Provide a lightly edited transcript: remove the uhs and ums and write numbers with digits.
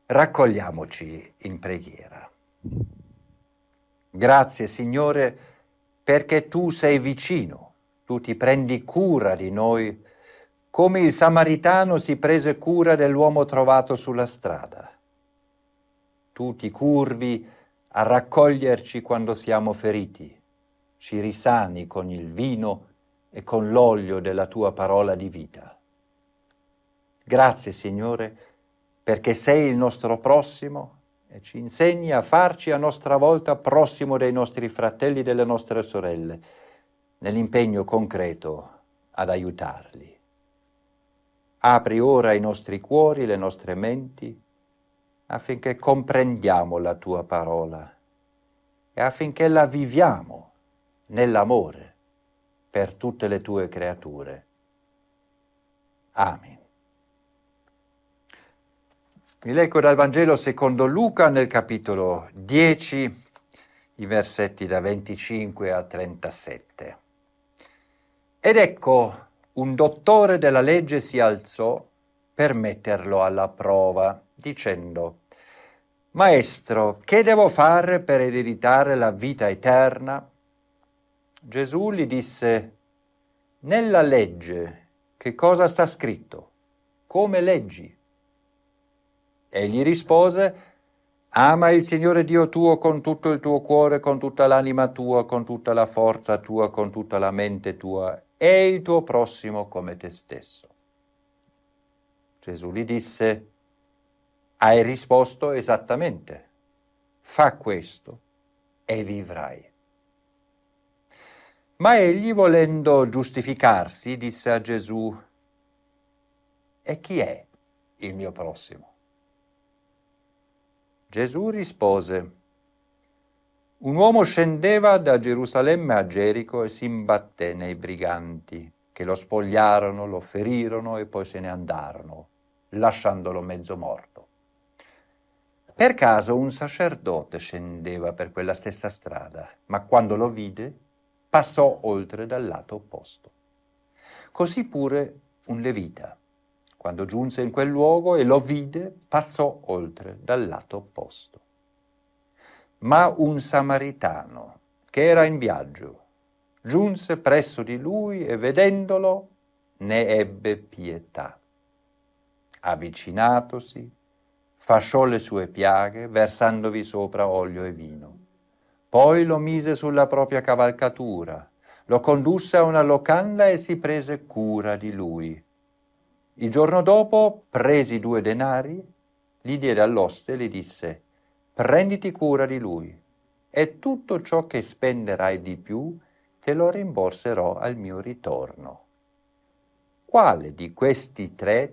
Raccogliamoci in preghiera. Grazie, Signore, perché tu sei vicino, tu ti prendi cura di noi, come il Samaritano si prese cura dell'uomo trovato sulla strada. Tu ti curvi a raccoglierci quando siamo feriti, ci risani con il vino e con l'olio della tua parola di vita. Grazie, Signore, perché sei il nostro prossimo e ci insegni a farci a nostra volta prossimo dei nostri fratelli e delle nostre sorelle, nell'impegno concreto ad aiutarli. Apri ora i nostri cuori, le nostre menti, affinché comprendiamo la tua parola e affinché la viviamo nell'amore per tutte le tue creature. Amen. Vi leggo dal Vangelo secondo Luca nel capitolo 10, i versetti da 25 a 37. Ed ecco, un dottore della legge si alzò per metterlo alla prova, dicendo: Maestro, che devo fare per ereditare la vita eterna? Gesù gli disse: Nella legge, che cosa sta scritto? Come leggi? Egli rispose: Ama il Signore Dio tuo con tutto il tuo cuore, con tutta l'anima tua, con tutta la forza tua, con tutta la mente tua, e il tuo prossimo come te stesso. Gesù gli disse: Hai risposto esattamente. Fa questo e vivrai. Ma egli, volendo giustificarsi, disse a Gesù: E chi è il mio prossimo? Gesù rispose: Un uomo scendeva da Gerusalemme a Gerico e si imbatté nei briganti, che lo spogliarono, lo ferirono e poi se ne andarono, lasciandolo mezzo morto. Per caso un sacerdote scendeva per quella stessa strada, ma quando lo vide, passò oltre dal lato opposto. Così pure un levita, quando giunse in quel luogo e lo vide, passò oltre dal lato opposto. Ma un samaritano, che era in viaggio, giunse presso di lui e vedendolo ne ebbe pietà. Avvicinatosi, fasciò le sue piaghe, versandovi sopra olio e vino. Poi lo mise sulla propria cavalcatura, lo condusse a una locanda e si prese cura di lui. Il giorno dopo, presi 2 denari, li diede all'oste e gli disse: Prenditi cura di lui, e tutto ciò che spenderai di più te lo rimborserò al mio ritorno. Quale di questi 3